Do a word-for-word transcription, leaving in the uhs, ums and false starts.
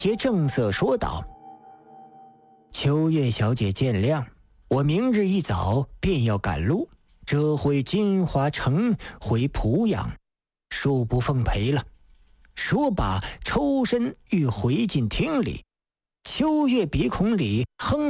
皆正色说道：“秋月小姐见谅，我明日一早便要赶路，折回金华城回濮阳，恕不奉陪了。”说罢抽身欲回进厅里。秋月鼻孔里哼